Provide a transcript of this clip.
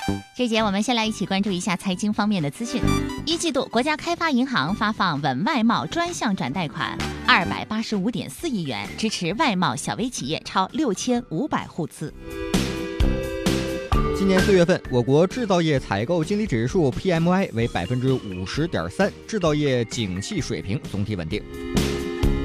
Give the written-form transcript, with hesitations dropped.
这节我们先来一起关注一下财经方面的资讯。一季度，国家开发银行发放稳外贸专项转贷款285.4亿元，支持外贸小微企业超6500户次。 今年4月份，我国制造业采购经理指数 PMI 为50.3%，制造业景气水平总体稳定。